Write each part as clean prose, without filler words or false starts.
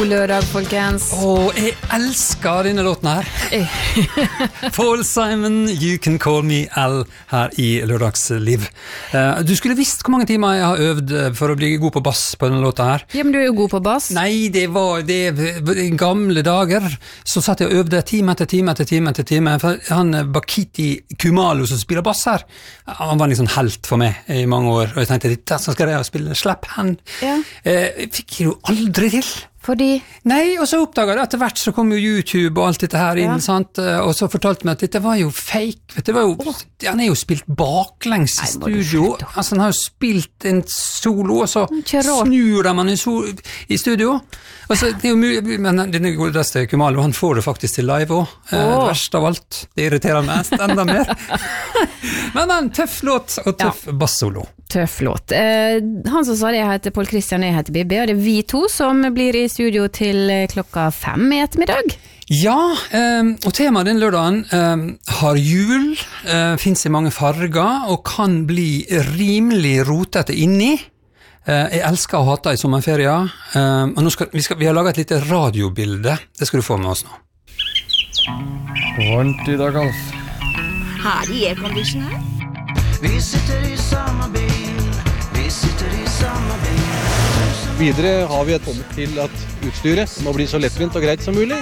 lørdag, folkens. Jeg elsker denne låten her. Paul Simon, You Can Call Me Al, her i Lørdagsliv. Du skulle visst hvor mange timer jeg har øvd for å bli god på bass på denne låta her. Ja, men du jo god på bass. Nei, det var i gamle dager. Så satt jeg og øvde time etter time. For han Bakiti Kumalo som spiller bass her, han var en sånn helt for meg i mange år. Og jeg tenkte, dette skal jeg spille Slap Hand. Ja. Fikk jeg jo aldri til. Fordi? Nei, og så oppdaget jeg etter hvert så kom jo YouTube og alt dette her inn, sant? Og så fortalte meg at dette var jo fake, vet du, han er jo spilt baklengs i studio, altså han har jo spilt en solo, og så snur de han i studio, og så det er jo mulig, men denne godeste Kumalo, han får det faktisk til live også, verst av alt, det irriterer meg enda mer, men en tøff låt og tøff bassolo. Tøff låt. Han som sa det, jeg heter Paul Christian, jeg heter Bibi, og det er vi to som blir i studio til 5:00 i ettermiddag. Ja, og temaet den lørdagen har jul, finnes i mange farger, og kan bli rimelig rotete inni. Jeg elsker å hate i sommerferien, og nå vi har laget et lite radiobilde, det skal du få med oss nå. Varmt i dag, Alf. Her i aircondition her. Vi sitter i samme bil, vi sitter i samme bil. Videre har vi kommet til at utstyret må bli så lettvint og greit som mulig.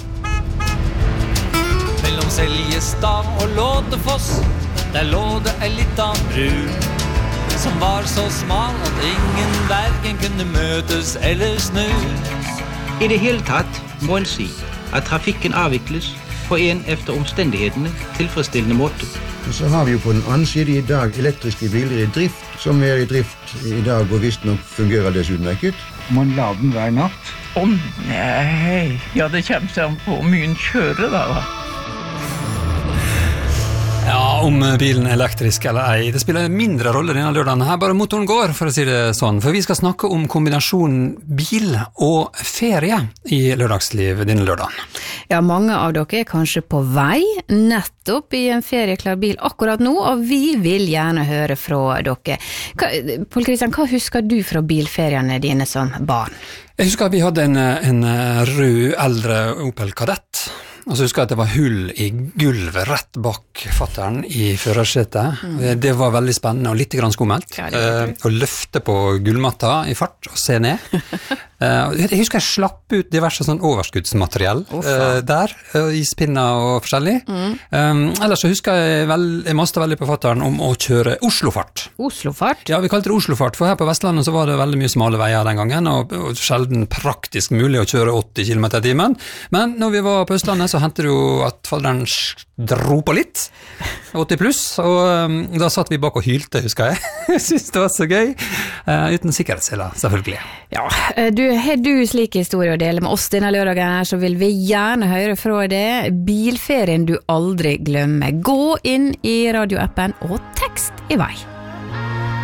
Mellom Seljestad og Låtefoss, der lå det en liten bru, som var så smal at ingen verken kunne møtes eller snu. I det hele tatt må en si at trafikken avvikles på en efter omstendighetene tilfredsstillende måte. Og så har vi jo på den annen side i dag elektriske biler i drift, som er i drift i dag, og visst nok fungerer det utmerket. Må en lade den hver natt? Nei, ja det kommer seg an på hvor mye en kjører da. Ja, om bilen er elektrisk eller ei, det spiller en mindre rolle denne lørdagen her, bare motoren går, for å si det sånn, for vi skal snakke om kombinasjonen bil og ferie i Lørdagsliv denne lørdagen. Ja, mange av dere er kanskje på vei nettopp i en ferieklar bil akkurat nå, og vi vil gjerne høre fra dere. Paul Christian, hva husker du fra bilferiene dine som barn? Jeg husker at vi hadde en rød eldre Opel Kadett, og så husker jeg at det var hull i gulvet rett bak fatteren i førersetet. Det var veldig spennende og litt grann skummelt. Å løfte på gullmatta i fart og se ned. Jeg husker jeg slapp ut diverse sånn overskuddsmateriell der, ispinner og forskjellig. Ellers så husker jeg maste veldig på fatteren om å kjøre Oslofart. Oslofart? Ja, vi kalte det Oslofart, for her på Vestlandet så var det veldig mye smale veier den gangen, og sjelden praktisk mulig å kjøre 80 km i timen. Men når vi var på Østlandet så hendte det jo at faderen dro på litt, 80 pluss, og da satt vi bak og hylte, husker jeg. Jeg synes det var så gøy, uten sikkerhetsseler, selvfølgelig. Ja, har du slik historie å dele med oss denne lørdagen her, så vil vi gjerne høre fra det. Bilferien du aldri glemmer. Gå inn i radioappen og tekst i vei.